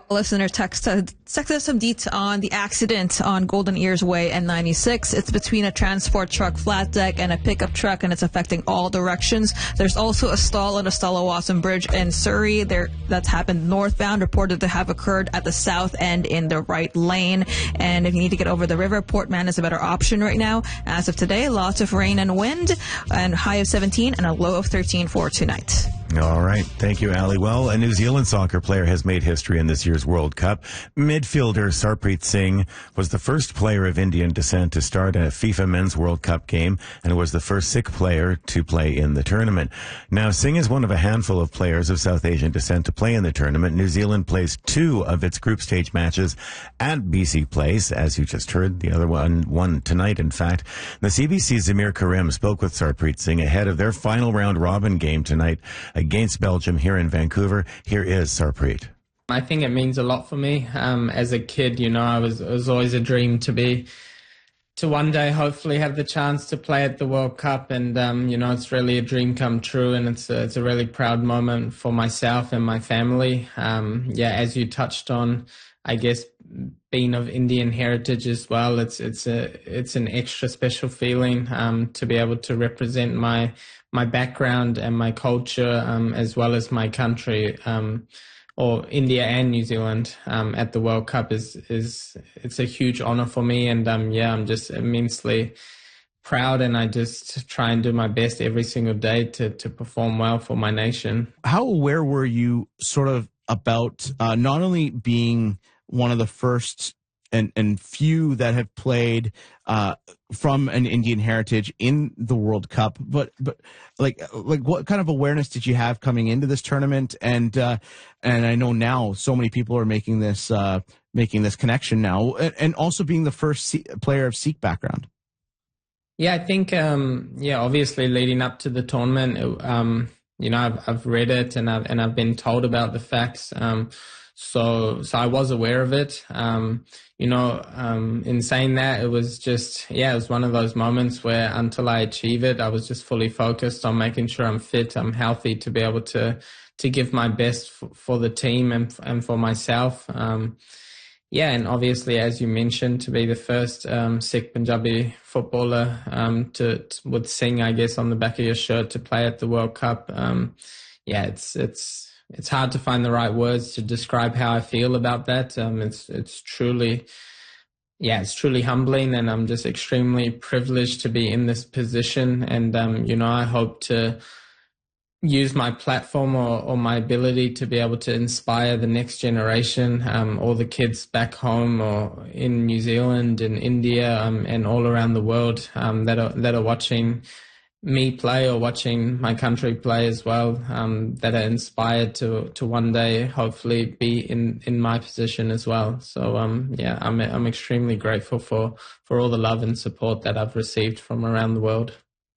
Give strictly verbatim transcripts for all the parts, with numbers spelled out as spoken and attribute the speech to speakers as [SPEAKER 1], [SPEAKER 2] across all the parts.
[SPEAKER 1] Listener text, text us some deets on the accident on Golden Ears Way N ninety-six. It's between a transport truck flat deck and a pickup truck, and it's affecting all directions. There's also a stall on the Stalawasan Bridge in Surrey. There, that's happened northbound, reported to have occurred at the south end in the right lane. And if you need to get over the river, Port Mann is a better option right now. As of today, lots of rain and wind, and high of seventeen and a low of thirteen for tonight.
[SPEAKER 2] All right. Thank you, Ali. Well, a New Zealand soccer player has made history in this year's World Cup. Midfielder Sarpreet Singh was the first player of Indian descent to start a FIFA Men's World Cup game and was the first Sikh player to play in the tournament. Now, Singh is one of a handful of players of South Asian descent to play in the tournament. New Zealand plays two of its group stage matches at B C Place, as you just heard. The other one, one tonight, in fact. The C B C's Zamir Karim spoke with Sarpreet Singh ahead of their final round robin game tonight against Belgium here in Vancouver. Here is Sarpreet.
[SPEAKER 3] I think it means a lot for me. Um, as a kid, you know, I was, it was always a dream to be, to one day hopefully have the chance to play at the World Cup. And, um, you know, it's really a dream come true. And it's a, it's a really proud moment for myself and my family. Um, yeah, as you touched on, I guess being of Indian heritage as well, it's, it's a, it's an extra special feeling, um, to be able to represent my, my background and my culture, um, as well as my country, um, or India and New Zealand, um, at the World Cup is, is, it's a huge honor for me. And, um, yeah, I'm just immensely proud, and I just try and do my best every single day to, to perform well for my nation.
[SPEAKER 4] How aware were you sort of about, uh, not only being one of the first and, and few that have played, uh, from an Indian heritage in the World Cup, but, but like, like what kind of awareness did you have coming into this tournament? And, uh, and I know now so many people are making this, uh, making this connection now, and, and also being the first C- player of Sikh background.
[SPEAKER 3] Yeah, I think, um, yeah, obviously leading up to the tournament, it, um, you know, I've, I've read it and I've, and I've been told about the facts. Um, so, so I was aware of it. Um, you know, um, in saying that, it was just, yeah, it was one of those moments where until I achieve it, I was just fully focused on making sure I'm fit, I'm healthy to be able to, to give my best f- for the team and, and for myself. Um, yeah, and obviously, as you mentioned, to be the first um, Sikh Punjabi footballer um, to, to with Singh, I guess, on the back of your shirt to play at the World Cup. Um, yeah, it's it's it's hard to find the right words to describe how I feel about that. Um, it's it's truly, yeah, it's truly humbling, and I'm just extremely privileged to be in this position. And um, you know, I hope to use my platform or, or my ability to be able to inspire the next generation, um, all the kids back home or in New Zealand and India, um, and all around the world, um, that are, that are watching me play or watching my country play as well, um, that are inspired to, to one day hopefully be in, in my position as well. So, um, yeah, I'm, I'm extremely grateful for, for all the love and support that I've received from around the world.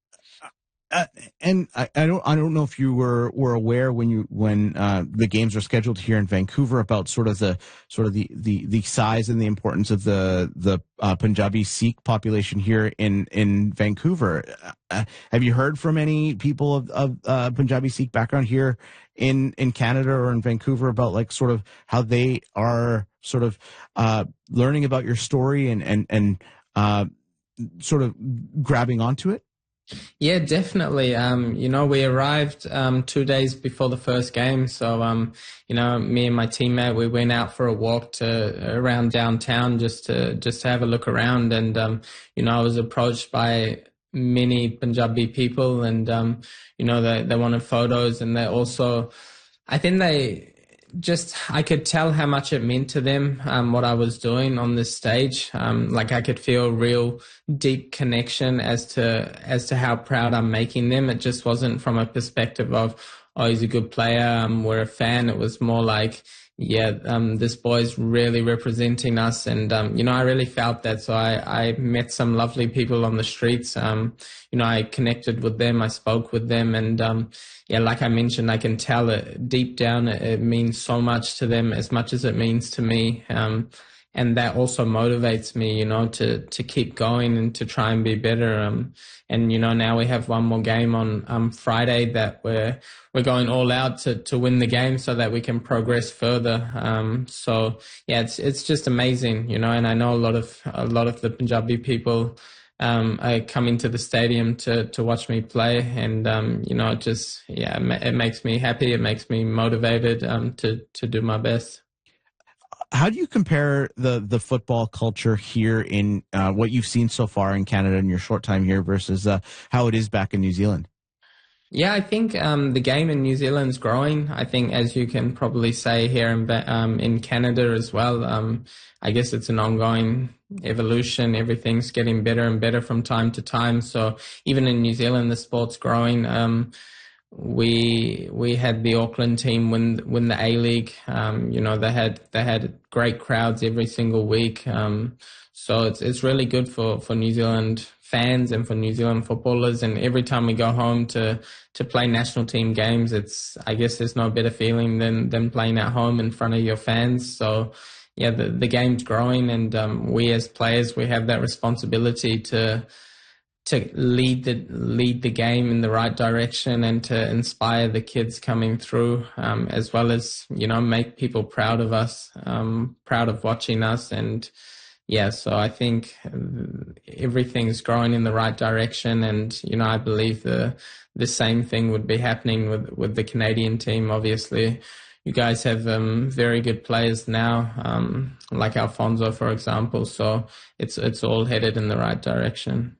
[SPEAKER 4] Uh, and I, I don't I don't know if you were, were aware when you when uh, the games were scheduled here in Vancouver about sort of the sort of the, the, the size and the importance of the the uh, Punjabi Sikh population here in in Vancouver. Uh, have you heard from any people of, of uh, Punjabi Sikh background here in, in Canada or in Vancouver about like sort of how they are sort of uh, learning about your story and and and uh, sort of grabbing onto it?
[SPEAKER 3] Yeah, definitely. Um, you know, we arrived um, two days before the first game. So, um, you know, me and my teammate, we went out for a walk to around downtown just to just to have a look around. And, um, you know, I was approached by many Punjabi people and, um, you know, they, they wanted photos, and they also, I think they just, I could tell how much it meant to them, um, what I was doing on this stage. Um, like I could feel a real deep connection as to, as to how proud I'm making them. It just wasn't from a perspective of, oh, he's a good player, um, we're a fan. It was more like, yeah, um, this boy's really representing us. And, um, you know, I really felt that. So I, I met some lovely people on the streets. Um, you know, I connected with them, I spoke with them, and, um, yeah, like I mentioned, I can tell it deep down, it, it means so much to them as much as it means to me. Um, and that also motivates me, you know, to, to keep going and to try and be better. Um, and, you know, now we have one more game on, um, Friday that we're, we're going all out to, to win the game so that we can progress further. Um, so yeah, it's, it's just amazing, you know, and I know a lot of, a lot of the Punjabi people, um, are coming to the stadium to, to watch me play. And, um, you know, it just, yeah, it makes me happy. It makes me motivated, um, to, to do my best.
[SPEAKER 4] How do you compare the, the football culture here in uh, what you've seen so far in Canada in your short time here versus uh, how it is back in New Zealand?
[SPEAKER 3] Yeah, I think um, the game in New Zealand's growing. I think, as you can probably say here in, um, in Canada as well, um, I guess it's an ongoing evolution. Everything's getting better and better from time to time. So even in New Zealand, the sport's growing. Um, We we had the Auckland team win win the A-League. Um, you know, they had they had great crowds every single week. Um, so it's it's really good for, for New Zealand fans and for New Zealand footballers. And every time we go home to to play national team games, it's I guess there's no better feeling than than playing at home in front of your fans. So yeah, the the game's growing, and um, we as players we have that responsibility to. to lead the lead the game in the right direction and to inspire the kids coming through, um, as well as, you know, make people proud of us, um, proud of watching us. And yeah, so I think everything's growing in the right direction. And, you know, I believe the the same thing would be happening with, with the Canadian team. Obviously, you guys have um, very good players now, um, like Alfonso, for example. So it's it's all headed in the right direction.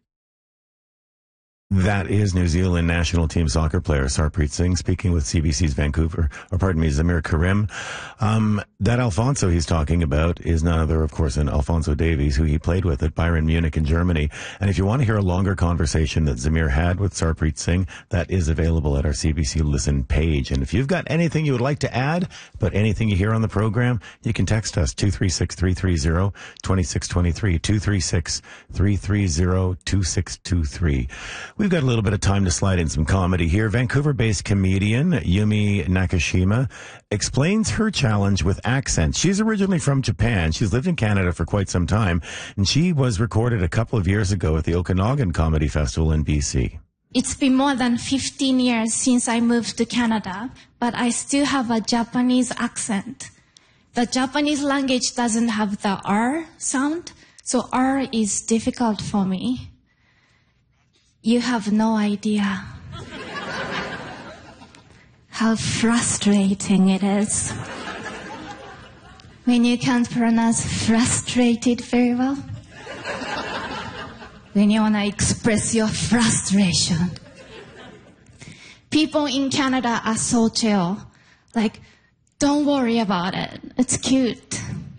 [SPEAKER 2] That is New Zealand national team soccer player Sarpreet Singh speaking with C B C's Vancouver, or pardon me, Zamir Karim. Um, that Alfonso he's talking about is none other, of course, than Alfonso Davies, who he played with at Bayern Munich in Germany. And if you want to hear a longer conversation that Zamir had with Sarpreet Singh, that is available at our C B C Listen page. And if you've got anything you would like to add, but anything you hear on the program, you can text us two three six, three three zero, two six two three, two three six, three three zero, two six two three. We've got a little bit of time to slide in some comedy here. Vancouver-based comedian Yumi Nakashima explains her challenge with accents. She's originally from Japan. She's lived in Canada for quite some time, and she was recorded a couple of years ago at the Okanagan Comedy Festival in B C.
[SPEAKER 5] It's been more than fifteen years since I moved to Canada, but I still have a Japanese accent. The Japanese language doesn't have the R sound, so R is difficult for me. You have no idea how frustrating it is when you can't pronounce frustrated very well. When you want to express your frustration. People in Canada are so chill. Like, don't worry about it. It's cute.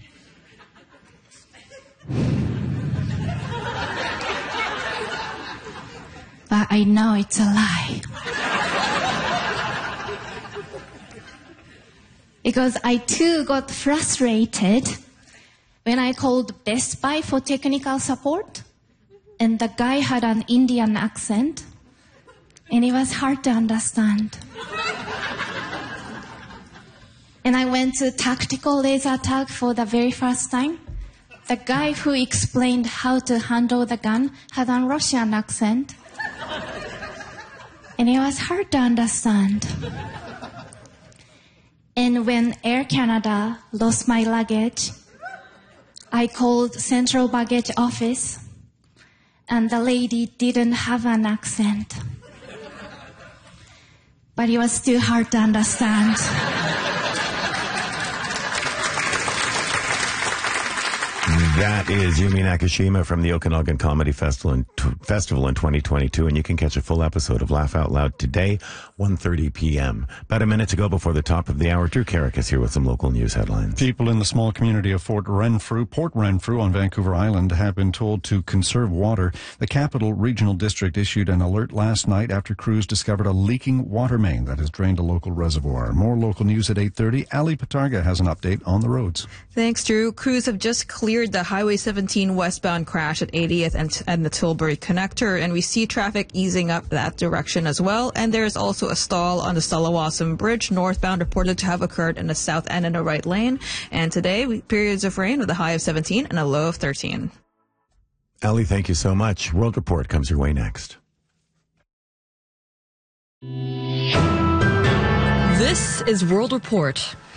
[SPEAKER 5] But I know it's a lie. Because I too got frustrated when I called Best Buy for technical support, and the guy had an Indian accent, and it was hard to understand. And I went to tactical laser tag for the very first time. The guy who explained how to handle the gun had a Russian accent. And it was hard to understand. And when Air Canada lost my luggage, I called Central Baggage Office, and the lady didn't have an accent. But it was still hard to understand.
[SPEAKER 2] That is Yumi Nakashima from the Okanagan Comedy Festival in, t- Festival in twenty twenty-two, and you can catch a full episode of Laugh Out Loud today, one thirty p.m. About a minute to go before the top of the hour. Drew Carrick is here with some local news headlines.
[SPEAKER 6] People in the small community of Fort Renfrew, Port Renfrew on Vancouver Island have been told to conserve water. The Capital Regional District issued an alert last night after crews discovered a leaking water main that has drained a local reservoir. More local news at eight thirty. Ali Patarga has an update on the roads.
[SPEAKER 1] Thanks, Drew. Crews have just cleared the Highway seventeen westbound crash at eightieth and, and the Tilbury connector, and we see traffic easing up that direction as well. And there is also a stall on the Salawasan Bridge northbound reported to have occurred in the south end in the right lane. And today, we, periods of rain with a high of seventeen and a low of thirteen.
[SPEAKER 2] Ali, thank you so much. World Report comes your way next.
[SPEAKER 7] This is World Report.